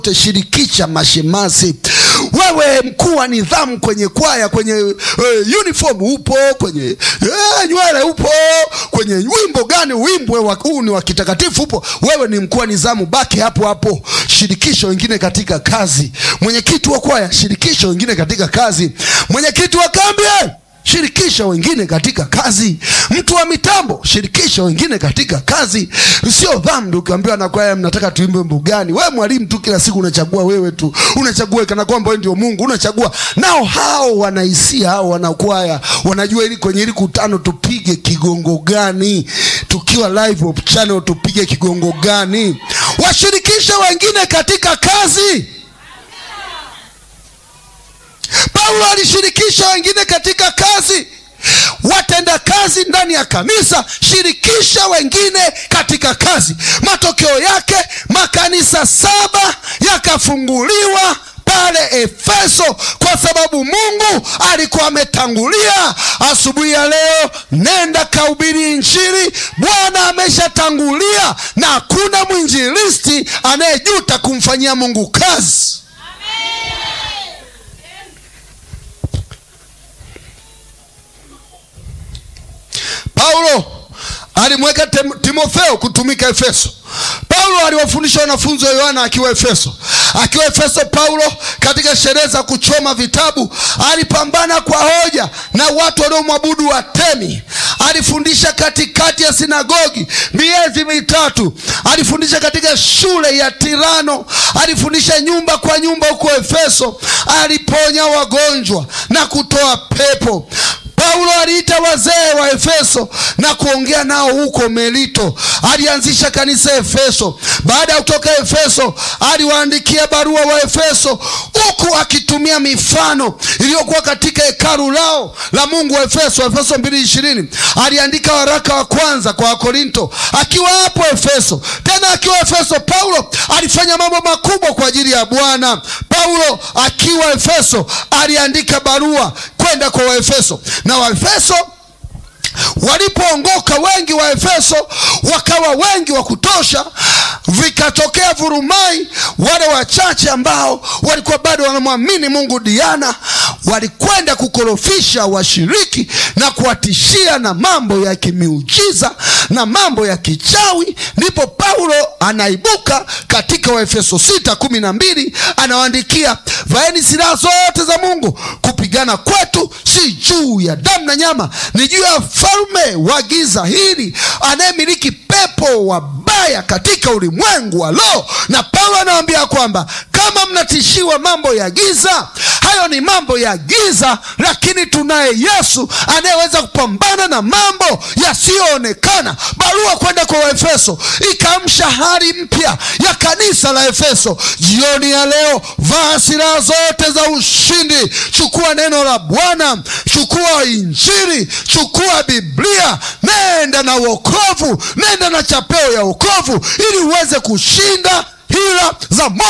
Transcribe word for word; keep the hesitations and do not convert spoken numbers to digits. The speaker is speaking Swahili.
Shirikisha mashemasi. Wewe mkuu wa nidhamu kwenye kwaya, kwenye uh, uniform upo, kwenye uh, nywele upo, kwenye wimbo gani wimbo wa huu ni wa kitakatifu upo. Wewe ni mkuu wa nidhamu, baki hapo hapo. Shirikisha wengine katika kazi. Mwenyekiti wa kwaya, shirikisha wengine katika kazi. Mwenyekiti wa kambi, shirikisha wengine katika kazi. Mtu wa mitambo, shirikisha wengine katika kazi. Sio dhambi ukiambiwa na kwaya mnataka tuimbe wimbo gani. Wewe mwalimu tu kila siku unachagua wewe tu. Unachagua kana kwamba wewe ndio Mungu, unachagua. Nao hao wanahisia, hao wanakwaya wanajua ili kwenye ili kutano tupige kigongo gani. Tukiwa live op channel tupige kigongo gani. Washirikisha wengine katika kazi. Paulo alishirikisha wengine katika kazi. Watenda kazi ndani ya kanisa, shirikisha wengine katika kazi. Matokeo yake makanisa saba yakafunguliwa pale Efeso, kwa sababu Mungu alikuwa ametangulia. Asubuhi ya leo, nenda kahubiri injili. Bwana ameshatangulia na hakuna mwinjilisti anayejuta kumfanyia Mungu kazi. Paulo alimweka Timotheo kutumika Efeso. Paulo aliwafundisha wanafunzi wa Yohana akiwa Efeso. Akiwa Efeso, Paulo katika sherehe za kuchoma vitabu alipambana kwa hoja na watu wanaomwabudu Artemi. Alifundisha katikati ya sinagogi miezi mitatu. Alifundisha katika shule ya Tirano. Alifundisha nyumba kwa nyumba huko Efeso. Aliponya wagonjwa na kutoa pepo. Paulo aliita wazee wa Efeso na kuongea nao huko Melito. Alianzisha kanisa Efeso. Baada ya kutoka Efeso, aliwaandikia barua wa Efeso, huku akitumia mifano iliyokuwa katika hekalu lao la Mungu wa Efeso. Efeso mbili ishirini. Aliandika waraka wa kwanza kwa Wakorinto akiwa hapo Efeso. Tena akiwa Efeso, Paulo alifanya mambo makubwa kwa ajili ya Bwana. Paulo akiwa Efeso aliandika barua kwenda kwa Waefeso, na Waefeso walipoongoka wengi wa Efeso wakawa wengi wa kutosha, vikatokea vurumai. Wale wachache ambao walikuwa bado wanamwamini Mungu Diana walikwenda kukorofisha washiriki na kuwatishia na mambo ya kimiujiza na mambo ya kichawi. Ndipo Paulo anaibuka katika Waefeso sita kumi na mbili, anawaandikia, vaeni silaha zote za Mungu. Kupigana kwetu si juu ya damu na nyama, ni juu ya falme wa giza hili anayemiliki pepo wabaya katika ulimwengu wa roho. Na Paulo anawaambia kwamba kama mnatishiwa mambo ya giza, hayo ni mambo ya giza, lakini tunaye Yesu anayeweza kupambana na mambo yasiyoonekana. Barua kwenda kwa Waefeso ikaamsha hali mpya ya kanisa la Efeso. Jioni ya leo, vaa silaha zote za ushindi. Chukua neno la Bwana, chukua injili, chukua Biblia. Nenda na wokovu, nenda na chapeo ya wokovu ili uweze kushinda hila za